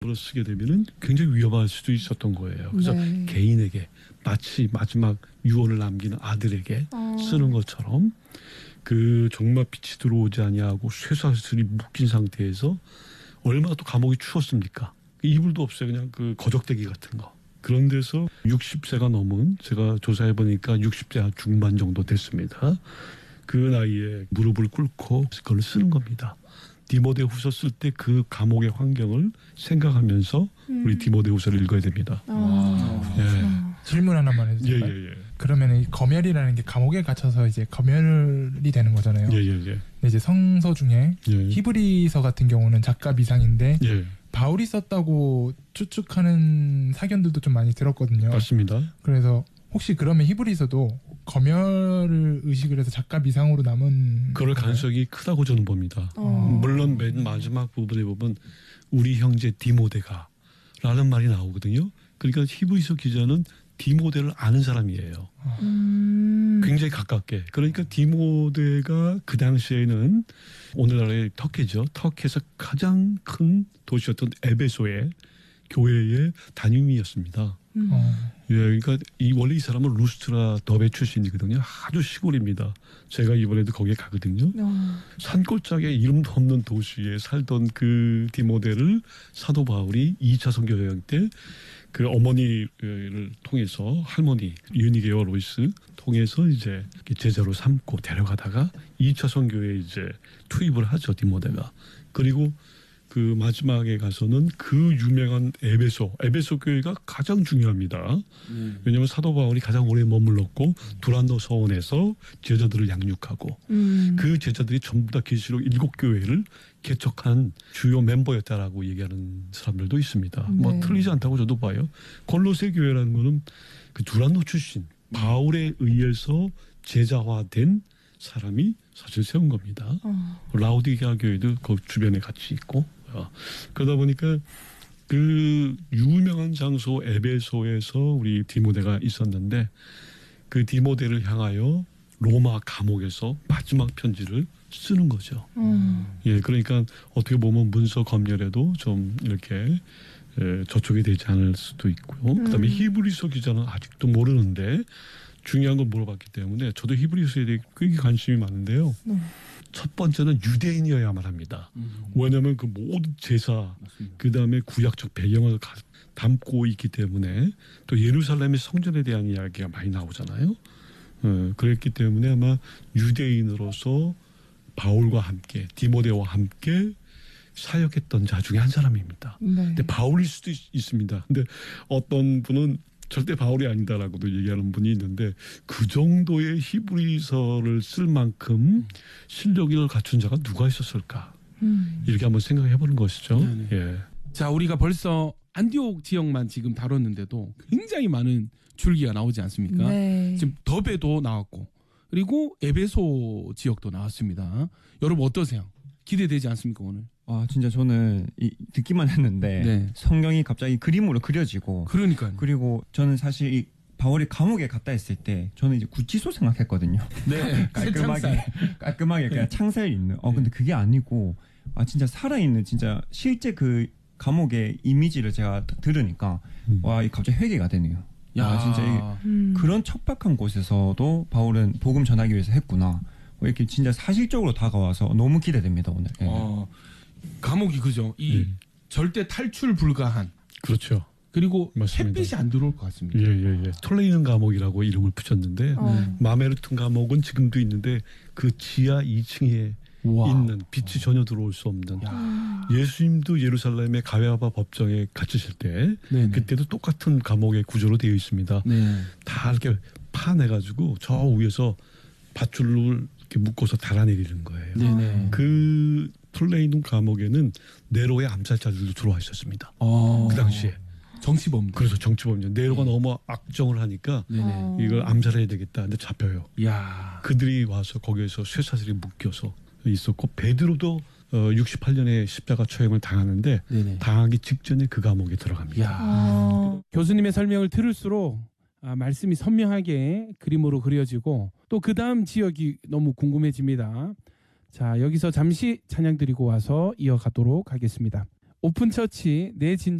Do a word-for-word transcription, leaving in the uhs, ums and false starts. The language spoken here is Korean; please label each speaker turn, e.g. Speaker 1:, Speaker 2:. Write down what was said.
Speaker 1: 으로 쓰게 되면은 굉장히 위험할 수도 있었던 거예요. 그래서 네. 개인에게 마치 마지막 유언을 남기는 아들에게 어. 쓰는 것처럼 그 정말 빛이 들어오지 아니하고 쇠사슬이 묶인 상태에서 얼마나 또 감옥이 추웠습니까? 이불도 없어요. 그냥 그 거적대기 같은 거. 그런 데서 육십 세가 넘은, 제가 조사해 보니까 육십 대 중반 정도 됐습니다. 그 나이에 무릎을 꿇고 그걸 쓰는 겁니다. 디모데후서 쓸 때 그 감옥의 환경을 생각하면서 음. 우리 디모데후서를 읽어야 됩니다.
Speaker 2: 아.
Speaker 1: 예.
Speaker 2: 질문 하나만 해도 될까요?
Speaker 1: 예, 예, 예.
Speaker 2: 그러면 이 검열이라는 게 감옥에 갇혀서 이제 검열이 되는 거잖아요.
Speaker 1: 예, 예, 예.
Speaker 2: 근데 이제 성서 중에 예. 히브리서 같은 경우는 작가 미상인데 예. 바울이 썼다고 추측하는 사견들도 좀 많이 들었거든요.
Speaker 1: 맞습니다.
Speaker 2: 그래서 혹시 그러면 히브리서도 검열을 의식을 해서 작가 미상으로 남은
Speaker 1: 그럴 가능성이 크다고 저는 봅니다. 어. 물론 맨 마지막 부분에 보면 우리 형제 디모데가 라는 말이 나오거든요. 그러니까 히브리서 기자는 디모데를 아는 사람이에요. 음. 굉장히 가깝게. 그러니까 디모데가 그 당시에는 오늘날의 터키죠. 터키에서 가장 큰 도시였던 에베소의 교회의 담임이었습니다. 음. 예, 그러니까 이 원래 이 사람은 루스트라 더베 출신이거든요. 아주 시골입니다. 제가 이번에도 거기에 가거든요. 어. 산골짜기에 이름도 없는 도시에 살던 그 디모데를 사도 바울이 이 차 선교 여행 때 그 어머니를 통해서 할머니 유니게와 로이스 통해서 이제 제자로 삼고 데려가다가 이 차 선교에 이제 투입을 하죠, 디모데가. 그리고 그 마지막에 가서는 그 유명한 에베소, 에베소 교회가 가장 중요합니다. 음. 왜냐하면 사도 바울이 가장 오래 머물렀고 두란노 서원에서 제자들을 양육하고 음. 그 제자들이 전부 다 계시록 일곱 교회를 개척한 주요 멤버였다라고 얘기하는 사람들도 있습니다. 네. 뭐 틀리지 않다고 저도 봐요. 골로새 교회라는 거는 그 두란노 출신 바울에 의해서 제자화된 사람이 사실 세운 겁니다. 어. 라우디게아 교회도 그 주변에 같이 있고. 그러다 보니까 그 유명한 장소 에베소에서 우리 디모데가 있었는데 그 디모데를 향하여 로마 감옥에서 마지막 편지를 쓰는 거죠. 음. 예, 그러니까 어떻게 보면 문서 검열에도 좀 이렇게 예, 저촉이 되지 않을 수도 있고요. 음. 그다음에 히브리서 기자는 아직도 모르는데 중요한 걸 물어봤기 때문에 저도 히브리서에 대해 꽤 관심이 많은데요. 음. 첫 번째는 유대인이어야만 합니다. 음. 왜냐하면 그 모든 제사, 그 다음에 구약적 배경을 가, 담고 있기 때문에 또 예루살렘의 성전에 대한 이야기가 많이 나오잖아요. 어, 그랬기 때문에 아마 유대인으로서 바울과 함께 디모데와 함께 사역했던 자 중에 한 사람입니다. 네. 근데 바울일 수도 있, 있습니다. 근데 어떤 분은 절대 바울이 아니다라고도 얘기하는 분이 있는데 그 정도의 히브리서를 쓸 만큼 실력을 갖춘 자가 누가 있었을까? 음. 이렇게 한번 생각해 보는 것이죠. 예.
Speaker 3: 자, 우리가 벌써 안디옥 지역만 지금 다뤘는데도 굉장히 많은 줄기가 나오지 않습니까? 네. 지금 더베도 나왔고 그리고 에베소 지역도 나왔습니다. 여러분 어떠세요? 기대되지 않습니까 오늘?
Speaker 4: 아 진짜 저는 이, 듣기만 했는데 네. 성경이 갑자기 그림으로 그려지고
Speaker 3: 그러니까요.
Speaker 4: 그리고 저는 사실 이 바울이 감옥에 갔다 했을 때 저는 이제 구치소 생각했거든요.
Speaker 3: 네.
Speaker 4: 깔끔하게 깔끔하게 그냥 창살 있는. 어 근데 그게 아니고 아 진짜 살아있는 진짜 실제 그 감옥의 이미지를 제가 들으니까 음. 와 이 갑자기 회개가 되네요. 야 아, 진짜 이게 음. 그런 척박한 곳에서도 바울은 복음 전하기 위해서 했구나. 이렇게 진짜 사실적으로 다가와서 너무 기대됩니다 오늘. 네.
Speaker 3: 어, 감옥이 그죠. 이 음. 절대 탈출 불가한.
Speaker 1: 그렇죠.
Speaker 3: 그리고 맞습니다. 햇빛이 안 들어올 것 같습니다.
Speaker 1: 예예예. 예. 톨레이는 감옥이라고 이름을 붙였는데 어. 마메르튼 감옥은 지금도 있는데 그 지하 이 층에 우와. 있는 빛이 전혀 들어올 수 없는. 야. 예수님도 예루살렘의 가야바 법정에 갇히실 때 네네. 그때도 똑같은 감옥의 구조로 되어 있습니다. 네. 다 이렇게 파내가지고 저 위에서 밧줄을 이렇게 묶어서 달아내리는 거예요. 네네. 그 톨레이눈 감옥에는 네로의 암살자들도 들어와 있었습니다. 아. 그 당시에.
Speaker 3: 정치범.
Speaker 1: 그래서 정치범이죠. 네로가 네. 너무 악정을 하니까 네네. 이걸 암살해야 되겠다. 근데 잡혀요.
Speaker 3: 야.
Speaker 1: 그들이 와서 거기에서 쇠사슬이 묶여서 있었고 베드로도 어, 육십팔 년에 십자가 처형을 당하는데 네네. 당하기 직전에 그 감옥에 들어갑니다.
Speaker 3: 아. 교수님의 설명을 들을수록 아, 말씀이 선명하게 그림으로 그려지고 또 그 다음 지역이 너무 궁금해집니다. 자, 여기서 잠시 찬양 드리고 와서 이어가도록 하겠습니다. 오픈처치 내 진